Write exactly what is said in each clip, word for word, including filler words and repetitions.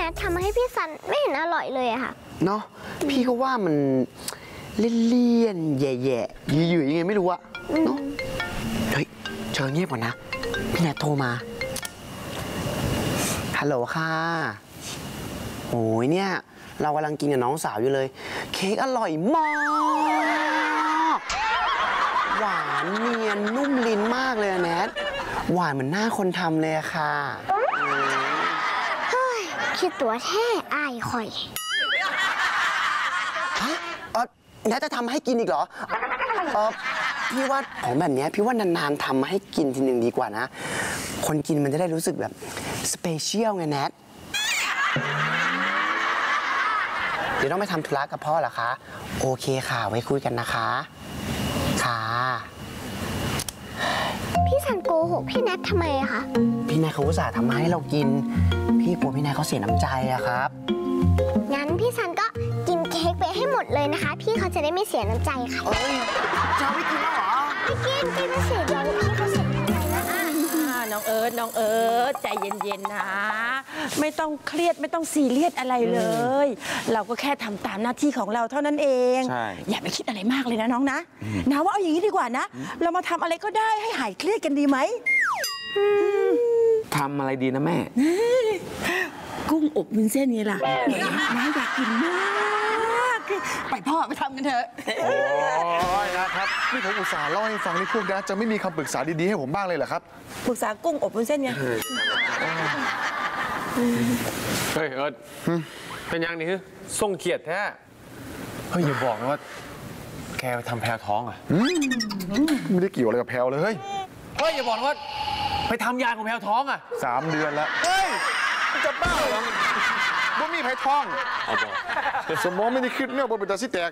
ททำให้พี่ซันไม่เห็นอร่อยเลยอะค่ะเนาะพี่ก็ว่ามันเลี่ยนๆแย่ๆยืดๆยังไงไม่รู้อะเนาะเฮ้ยเชิญเงียบก่อนนะพี่แนทโทรมาฮัลโหลค่ะโอ้ยเนี่ยเรากำลังกินกับน้องสาวอยู่เลยเค้กอร่อยมากหวานเนียนนุ่มลิ้นมากเลยแนทหวานเหมือนหน้าคนทำเลยค่ะเฮ้ยคิดตัวแท้อายข่อยฮะเออแนทจะทำให้กินอีกเหรอเออพี่ว่าของแบบนี้พี่ว่านานๆทำให้กินทีหนึ่งดีกว่านะคนกินมันจะได้รู้สึกแบบสเปเชียลไงแนทเดี๋ยวต้องไปทำธุระกับพ่อเหรอคะโอเคค่ะไว้คุยกันนะคะค่ะพี่ซันโกหกพี่แนททำไมอะคะพี่แนทเขาอุตส่าห์ทำให้เรากินพี่กลัวพี่แนทเขาเสียน้ำใจอะครับงั้นพี่ซันก็กินเค้กไปให้หมดเลยนะคะพี่เขาจะได้ไม่เสียน้ำใจค่ะเอ้ยจะไม่กินแล้วเหรอไม่กินกินไม่เสียเดี๋ยวพี่เขาเสียน้ำใจนะน้องเอิร์ธน้องเอิร์ธใจเย็นๆนะไม่ต้องเครียดไม่ต้องซีเรียสอะไรเลยเราก็แค่ทำตามหน้าที่ของเราเท่านั้นเองอย่าไปคิดอะไรมากเลยนะน้องนะนะว่าเอาอย่างนี้ดีกว่านะเรามาทำอะไรก็ได้ให้หายเครียดกันดีไหมทำอะไรดีนะแม่กุ้งอบวุ้นเส้นนี่ล่ะน้าอยากกินมากไปพ่อไปทำกันเถอะโอ้ยนะครับนี่ผมอุตส่าห์เล่าให้ฟังนี่พวกนะจะไม่มีคำปรึกษาดีๆให้ผมบ้างเลยเหรอครับปรึกษากุ้งอบวุ้นเส้นไงเฮ้ยเอิร์ธเป็นยังนี่คือส่งเขียดแท้เฮ้ยอย่าบอกนะว่าแกไปทำแพลท้องอ่ะไม่ได้เกี่ยวอะไรกับแพลวเลยเฮ้ยเฮ้ยอย่าบอกนะว่าไปทำยาของแพลท้องอ่ะสามเดือนแล้วเฮ้ยจะบ้าเหรอบ่มีไผ่ท้องสมองไม่ได้คิดเนี่ยบ่เป็นตาซิแตก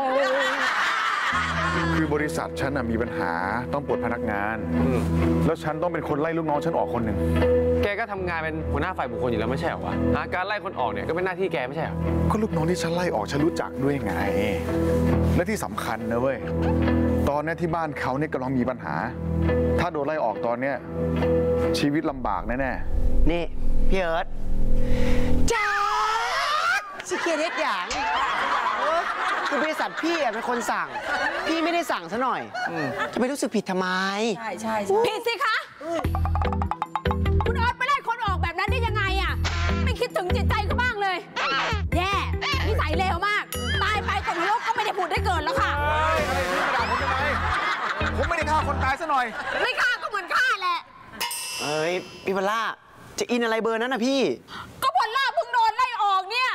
คือบริษัทฉันมีปัญหาต้องปลดพนักงานแล้วฉันต้องเป็นคนไล่ลูกน้องฉันออกคนหนึ่งแกก็ทำงานเป็นหัวหน้าฝ่ายบุคคลอยู่แล้วไม่ใช่เหรอวะการไล่คนออกเนี่ยก็เป็นหน้าที่แกไม่ใช่เหรอก็ลูกน้องที่ฉันไล่ออกฉันรู้จักด้วยไงและที่สำคัญนะเว้ยตอนนี้ที่บ้านเขาเนี่ยกำลังมีปัญหาถ้าโดนไล่ออกตอนเนี้ยชีวิตลำบากแน่ๆนี่พี่เอิร์ธจ้าสิเกียรติอย่างคือบริษัทพี่เป็นคนสั่งพี่ไม่ได้สั่งซะหน่อยจะไม่รู้สึกผิดทำไมใช่ใช่ผิดสิคะคุณเอิร์ธไปไล่คนออกแบบนั้นได้ยังไงอ่ะไม่คิดถึงจิตใจเขาบ้างเลยแย่นิสัยเลวมากตายไปตกนรกก็ไม่ได้ผุดได้เกิดแล้วค่ะเฮ้ยนี่ด่าผมทำไมผมไม่ได้ฆ่าคนตายซะหน่อยไม่ฆ่าก็เหมือนฆ่าแหละเอ้ยพี่พล่าจะอินอะไรเบอร์นั้นนะพี่ก็พอลล่าเพิ่งโดนไล่ออกเนี่ย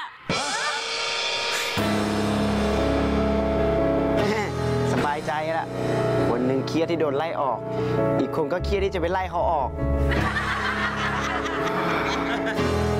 สบายใจละคนหนึ่งเครียดที่โดนไล่ออกอีกคนก็เครียดที่จะไปไล่เขาออก